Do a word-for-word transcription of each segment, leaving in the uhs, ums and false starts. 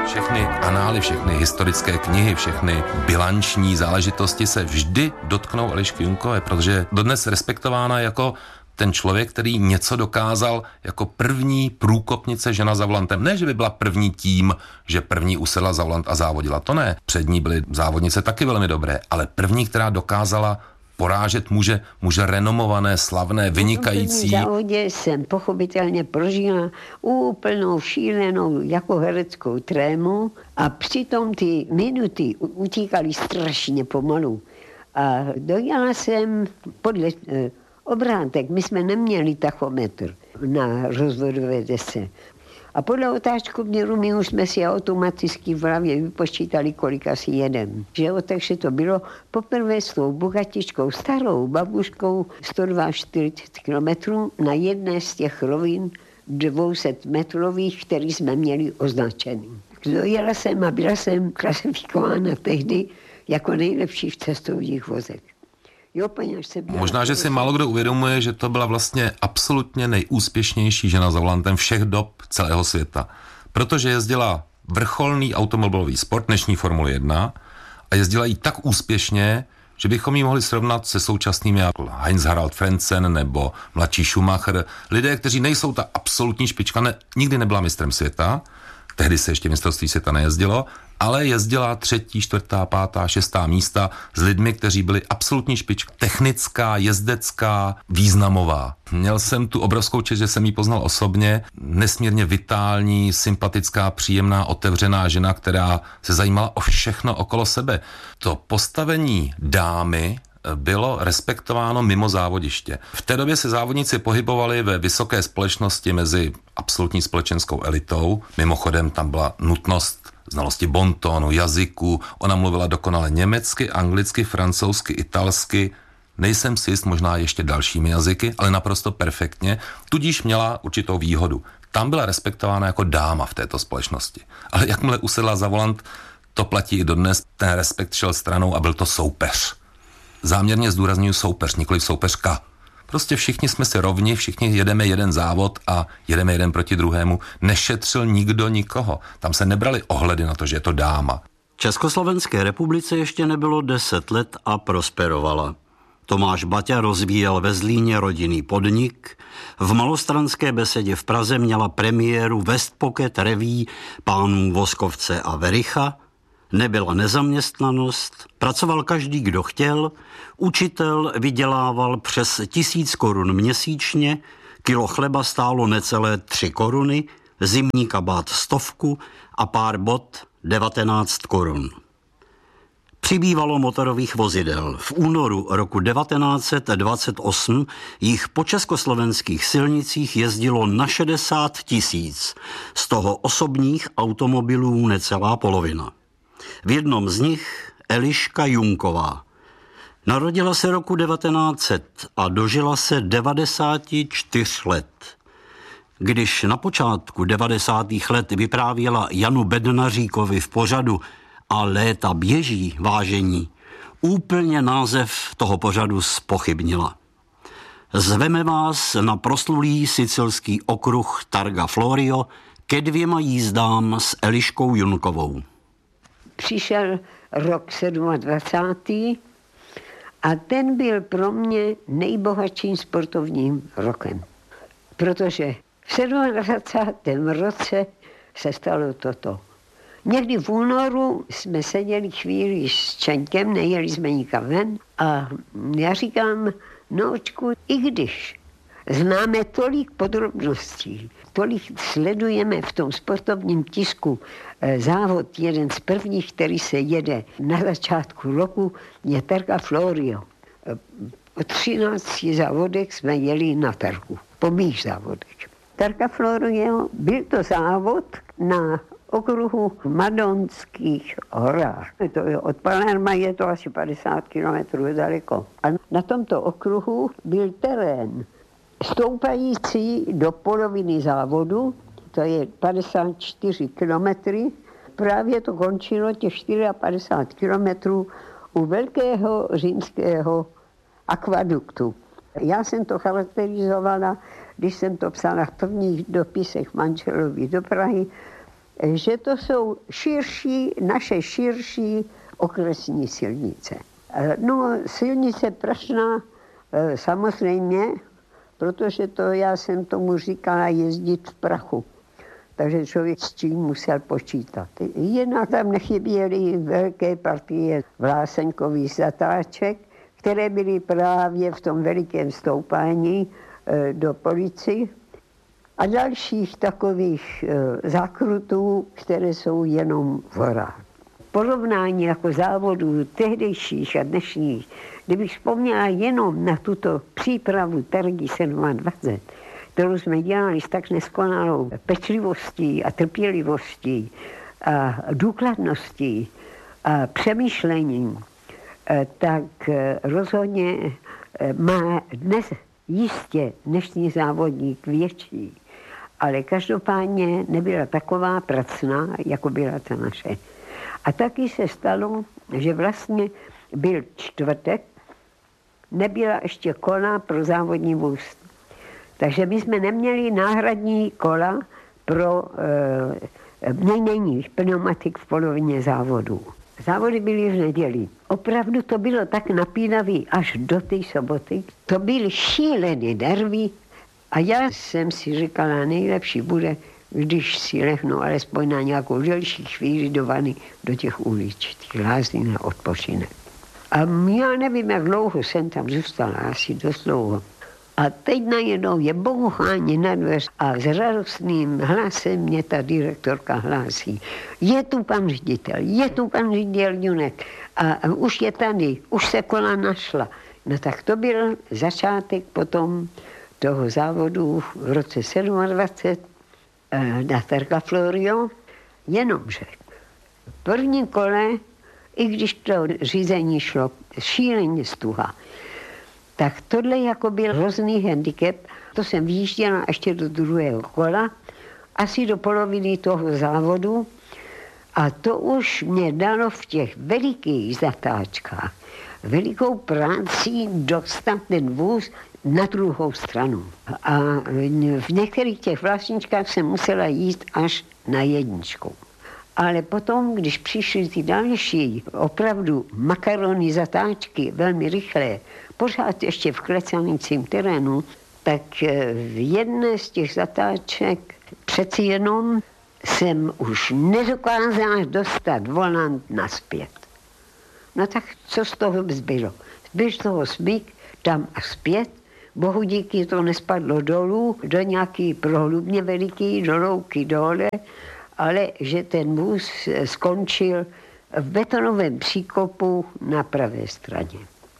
Všechny anály, všechny historické knihy, všechny bilanční záležitosti se vždy dotknou Elišky Junkové, protože je dodnes respektována jako ten člověk, který něco dokázal jako první průkopnice žena za volantem. Ne, že by byla první tím, že první usedla za volant a závodila. To ne. Před ní byly závodnice taky velmi dobré, ale první, která dokázala porážet muže, muže renomované, slavné, vynikající. V závodě jsem pochopitelně prožila úplnou šílenou jako hereckou trému a přitom ty minuty utíkaly strašně pomalu. A dojela jsem podle eh, obrátek, my jsme neměli tachometr na rozvodové desce. A podle otáčkovměru my už jsme si automaticky v hlavě vypočítali, kolik asi jedem. Že jo, takže to bylo poprvé s tou bogatičkou, starou babuškou sto čtyřicet dva kilometrů na jedné z těch rovin dvě stě metrových, které jsme měli označený. Dojela jsem a byla jsem klasifikována tehdy jako nejlepší v cestovních vozech. Jo, Možná, že si málo kdo uvědomuje, že to byla vlastně absolutně nejúspěšnější žena za volantem všech dob celého světa. Protože jezdila vrcholný automobilový sport, dnešní Formule jedna, a jezdila ji tak úspěšně, že bychom ji mohli srovnat se současnými jako Heinz-Harald Frentzen nebo mladší Schumacher. Lidé, kteří nejsou ta absolutní špička, ne, nikdy nebyla mistrem světa, tehdy se ještě mistrovství světa nejezdilo, ale jezdila třetí, čtvrtá, pátá, šestá místa s lidmi, kteří byli absolutní špička. Technická, jezdecká, významová. Měl jsem tu obrovskou čest, že jsem ji poznal osobně. Nesmírně vitální, sympatická, příjemná, otevřená žena, která se zajímala o všechno okolo sebe. To postavení dámy bylo respektováno mimo závodiště. V té době se závodníci pohybovali ve vysoké společnosti mezi absolutní společenskou elitou. Mimochodem tam byla nutnost znalosti bontónu, jazyku. Ona mluvila dokonale německy, anglicky, francouzsky, italsky. Nejsem si jist možná ještě dalšími jazyky, ale naprosto perfektně. Tudíž měla určitou výhodu. Tam byla respektována jako dáma v této společnosti. Ale jakmile usedla za volant, to platí i dodnes, ten respekt šel stranou a byl to soupeř. Záměrně zdůrazňuji soupeř, nikoliv soupeřka. Prostě všichni jsme si rovni, všichni jedeme jeden závod a jedeme jeden proti druhému. Nešetřil nikdo nikoho. Tam se nebrali ohledy na to, že je to dáma. Československé republice ještě nebylo deset let a prosperovala. Tomáš Baťa rozvíjel ve Zlíně rodinný podnik, v Malostranské besedě v Praze měla premiéru West Pocket reví pánů Voskovce a Vericha, nebyla nezaměstnanost, pracoval každý, kdo chtěl, učitel vydělával přes tisíc korun měsíčně, kilo chleba stálo necelé tři koruny, zimní kabát stovku a pár bot devatenáct korun. Přibývalo motorových vozidel. V únoru roku devatenáct set dvacet osm jich po československých silnicích jezdilo na šedesát tisíc, z toho osobních automobilů necelá polovina. V jednom z nich Eliška Junková. Narodila se roku devatenáct set a dožila se devadesáti čtyř let. Když na počátku devadesátých let vyprávěla Janu Bednaříkovi v pořadu A léta běží, vážení, úplně název toho pořadu zpochybnila. Zveme vás na proslulý sicilský okruh Targa Florio ke dvěma jízdám s Eliškou Junkovou. Přišel rok dvacátý sedmý a ten byl pro mě nejbohatším sportovním rokem. Protože v dvacátém sedmém roce se stalo toto. Někdy v únoru jsme seděli chvíli s Čeňkem, nejeli jsme nikam ven a já říkám, no očku, i když známe tolik podrobností, tolik sledujeme v tom sportovním tisku závod, jeden z prvních, který se jede na začátku roku, je Targa Florio. Po třinácti závodech jsme jeli na Targu, po mých závodech. Targa Florio byl to závod na okruhu Madonských horách. To je, od Palerma je to asi padesát kilometrů daleko. A na tomto okruhu byl terén stoupající do poloviny závodu, to je padesát čtyři kilometrů. Právě to končilo těch padesát čtyři kilometrů u velkého římského akvaduktu. Já jsem to charakterizovala, když jsem to psala v prvních dopisech manželovi do Prahy, že to jsou širší, naše širší okresní silnice. No, silnice Prašná samozřejmě, protože to já jsem tomu říkala jezdit v prachu. Takže člověk s tím musel počítat. Jinak tam nechyběly velké partie vlásenkových zatáček, které byly právě v tom velikém stoupání do Polici a dalších takových zákrutů, které jsou jenom v horách. Porovnání jako závodů tehdejších a dnešních, kdybych vzpomněla jenom na tuto přípravu Targy dvacet sedm, kterou jsme dělali s tak neskonalou pečlivostí a trpělivostí a důkladností a přemýšlením, tak rozhodně má dnes jistě dnešní závodník větší, ale každopádně nebyla taková pracná, jako byla ta naše. A taky se stalo, že vlastně byl čtvrtek, nebyla ještě kola pro závodní vůz. Takže my jsme neměli náhradní kola pro e, měnění pneumatik v polovině závodů. Závody byly v neděli. Opravdu to bylo tak napínavý až do té soboty. To byly šílené nervy a já jsem si říkala, nejlepší bude, když si lehnu alespoň na nějakou delší chvíli do vany, do těch uličitých lázní na odpočinek. A já nevím, jak dlouho jsem tam zůstala, asi dost dlouho. A teď najednou je bouchání na dveř a s radostným hlasem mě ta direktorka hlásí. Je tu pan ředitel, je tu pan ředitel Junek a už je tady, už se kola našla. No tak to byl začátek potom toho závodu v roce dvacet sedm na Targa Florio, jenomže v prvním kole, i když to řízení šlo šíleně stuha, tak tohle jako byl hrozný handicap. To jsem vyjížděla ještě do druhého kola, asi do poloviny toho závodu a to už mě dalo v těch velikých zatáčkách velikou práci dostat ten vůz na druhou stranu. A v některých těch vlastničkách jsem musela jít až na jedničku. Ale potom, když přišly ty další, opravdu makarony zatáčky, velmi rychlé, pořád ještě v klecanícím terénu, tak v jedné z těch zatáček přeci jenom jsem už nedokázala dostat volant naspět. No tak co z toho zbylo? Zbyl z toho smyk tam a zpět, bohu díky to nespadlo dolů, do nějaký prohlubně veliký, do louky dole, ale že ten vůz skončil v betonovém příkopu na pravé straně.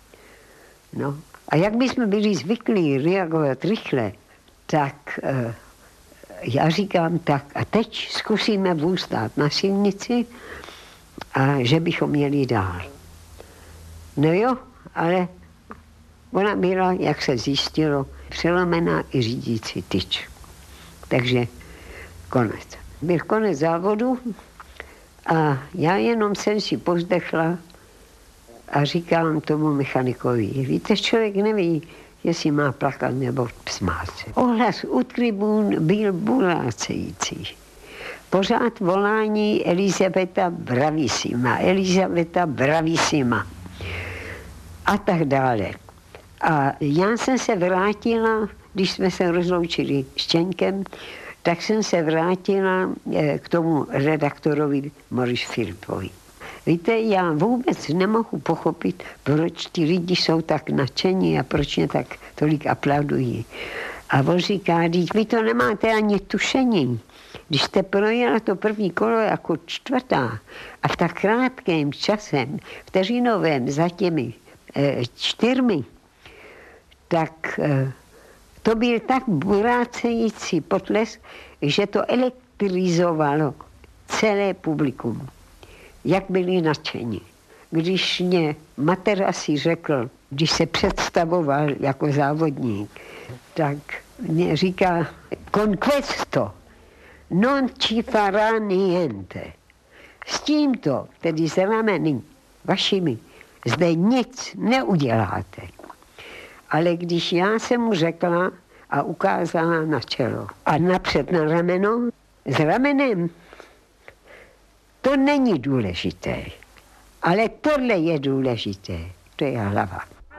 No a jak bychom byli zvyklí reagovat rychle, tak e, já říkám tak a teď zkusíme vůz dát na silnici a že bychom měli dál. No jo, ale ona byla, jak se zjistilo, přelomená i řídící tyč. Takže konec. Byl konec závodu a já jenom jsem si povzdechla a říkám tomu mechanikovi, víte, člověk neví, jestli má plakat nebo smát se. Ohlas u tribun byl bulácející. Pořád volání Elizabeta bravissima, Elizabeta bravissima a tak dále. A já jsem se vrátila, když jsme se rozloučili s Čenkem, tak jsem se vrátila k tomu redaktorovi Moriš Filipovi. Víte, já vůbec nemohu pochopit, proč ty lidi jsou tak nadšení a proč mě tak tolik aplaudují. A on říká, vy to nemáte ani tušení. Když jste projela to první kolo jako čtvrtá a v tak krátkém časem, vteřinovém za těmi e, čtyřmi, tak e, to byl tak burácející potlesk, že to elektrizovalo celé publikum. Jak byli nadšení. Když mě Materasi řekl, když se představoval jako závodník, tak mě říká, con questo non ci farà niente. S tímto, tedy s rameny vašimi, zde nic neuděláte. Ale když já jsem mu řekla a ukázala na čelo a napřed na rameno, s ramenem To není důležité. Ale tohle je důležité. To je hlava.